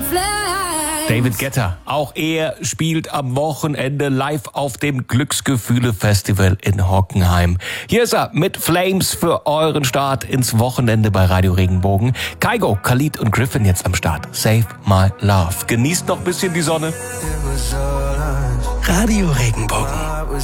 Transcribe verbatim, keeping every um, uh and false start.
David Guetta, auch er spielt am Wochenende live auf dem Glücksgefühle-Festival in Hockenheim. Hier ist er mit Flames für euren Start ins Wochenende bei Radio Regenbogen. Kygo, Khalid und Griffin jetzt am Start. Save My Love. Genießt noch ein bisschen die Sonne. Radio Regenbogen.